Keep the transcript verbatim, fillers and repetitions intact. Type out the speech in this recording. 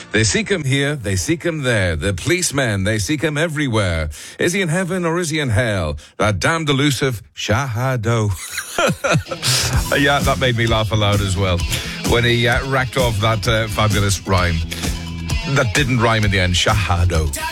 They seek him here, they seek him there. The policemen, they seek him everywhere. Is he in heaven or is he in hell? That damned elusive Shahado. Yeah, that made me laugh aloud as well when he uh, racked off that uh, fabulous rhyme. That didn't rhyme in the end. Shahado.